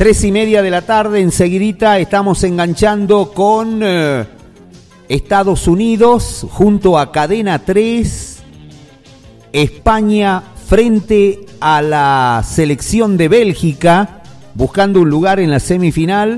3:30 de la tarde, enseguidita estamos enganchando con Estados Unidos junto a Cadena 3, España frente a la selección de Bélgica, buscando un lugar en la semifinal.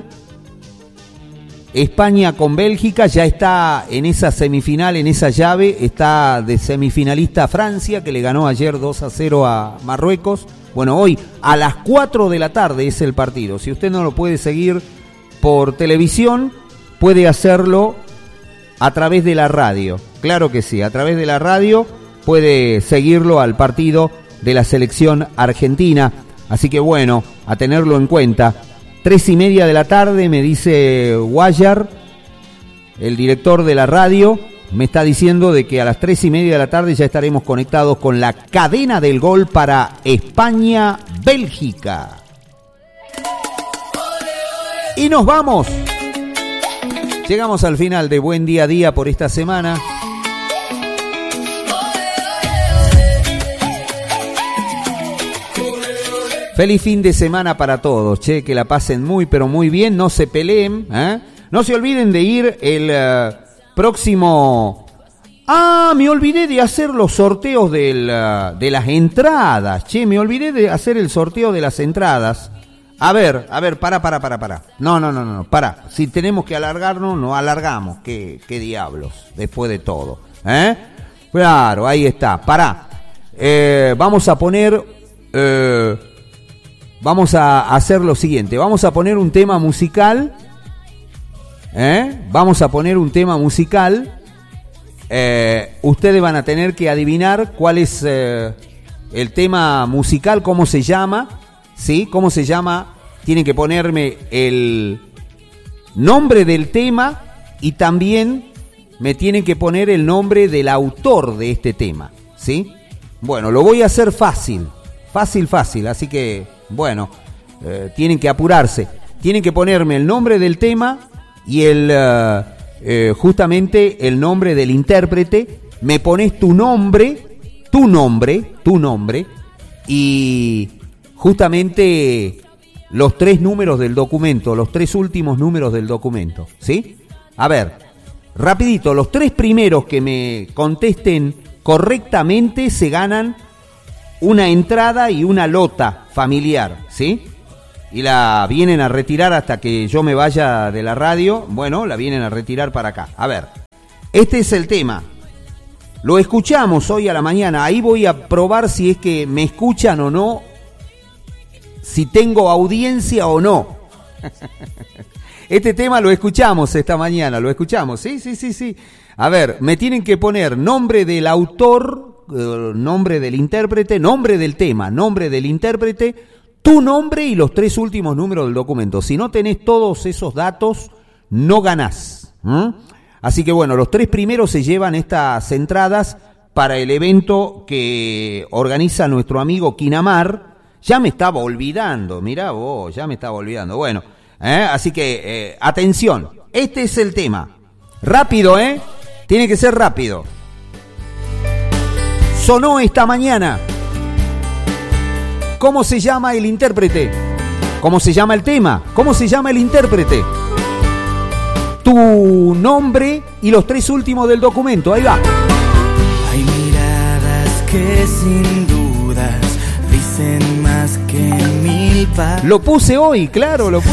España con Bélgica ya está en esa semifinal, en esa llave, está de semifinalista Francia, que le ganó ayer 2-0 a Marruecos. Bueno, hoy a las 4 de la tarde es el partido. Si usted no lo puede seguir por televisión, puede hacerlo a través de la radio. Claro que sí, a través de la radio puede seguirlo al partido de la selección argentina. Así que bueno, a tenerlo en cuenta. 3:30 de la tarde, me dice Guayar, el director de la radio, me está diciendo de que a las 3:30 de la tarde ya estaremos conectados con la cadena del gol para España-Bélgica. Y nos vamos. Llegamos al final de Buen Día a Día por esta semana. Feliz fin de semana para todos, che, que la pasen muy pero muy bien, no se peleen, ¿eh? No se olviden de ir el próximo... me olvidé de hacer los sorteos de las entradas, che, me olvidé de hacer el sorteo de las entradas. A ver, para. No, para. Si tenemos que alargarnos, nos alargamos, qué diablos, después de todo, ¿eh? Claro, ahí está, pará. Vamos a poner... Vamos a hacer lo siguiente, vamos a poner un tema musical, ustedes van a tener que adivinar cuál es el tema musical, cómo se llama, ¿sí? ¿Cómo se llama? Tienen que ponerme el nombre del tema y también me tienen que poner el nombre del autor de este tema, ¿sí? Bueno, lo voy a hacer fácil, así que... Bueno, tienen que apurarse. Tienen que ponerme el nombre del tema y justamente el nombre del intérprete. Me pones tu nombre y justamente los 3 números del documento, los 3 últimos números del documento, ¿sí? A ver, rapidito, los 3 primeros que me contesten correctamente se ganan una entrada y una lota familiar, ¿sí? Y la vienen a retirar hasta que yo me vaya de la radio. Bueno, la vienen a retirar para acá. A ver, este es el tema. Lo escuchamos hoy a la mañana. Ahí voy a probar si es que me escuchan o no, si tengo audiencia o no. Este tema lo escuchamos esta mañana, lo escuchamos, sí. A ver, me tienen que poner nombre del autor, nombre del intérprete, nombre del tema, nombre del intérprete, tu nombre y los 3 últimos números del documento. Si no tenés todos esos datos, no ganás. Así que bueno, los 3 primeros se llevan estas entradas para el evento que organiza nuestro amigo Kinamar. Ya me estaba olvidando, mirá vos, ya me estaba olvidando. Bueno, así que atención, este es el tema. Rápido, tiene que ser rápido. Sonó esta mañana. ¿Cómo se llama el intérprete? ¿Cómo se llama el tema? ¿Cómo se llama el intérprete? Tu nombre y los 3 últimos del documento. Ahí va. Hay miradas que sin dudas dicen más que 1000 palabras. Lo puse hoy, claro, lo puse.